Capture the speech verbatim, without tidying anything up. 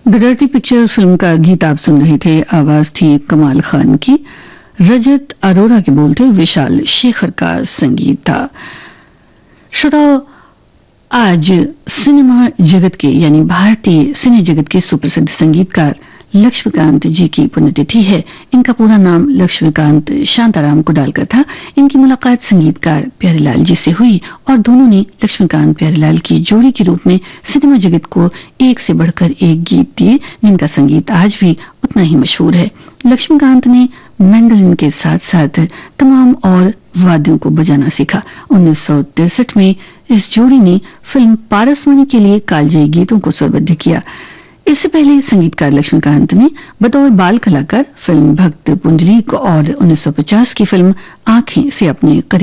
The dirty picture film का गीत आप सुन रहे थे। आवाज थी कमाल खान की, रजत अरोरा के बोल थे, विशाल शेखर का संगीत था। श्रोताओं, आज सिनेमा जगत के यानी भारतीय सिने जगत के सुप्रसिद्ध संगीतकार लक्ष्मीकांत जी की पुण्यतिथि है। इनका पूरा नाम लक्ष्मीकांत शांताराम कुडालकर था। इनकी मुलाकात संगीतकार प्यारेलाल जी से हुई और दोनों ने लक्ष्मीकांत प्यारेलाल की जोड़ी के रूप में सिनेमा जगत को एक से बढ़कर एक गीत दिए, जिनका संगीत आज भी उतना ही मशहूर है। लक्ष्मीकांत ने मैंडोलिन के साथ साथ तमाम और वाद्यों को बजाना सीखा। उन्नीस सौ तिरसठ में इस जोड़ी ने फिल्म पारसमणि के लिए कालजयी गीतों को स्वरबद्ध किया। इससे पहले संगीतकार लक्ष्मीकांत ने बतौर बाल कलाकार फिल्म भक्त पुंडरीक और उन्नीस सौ पचास की फिल्म आंखें से अपने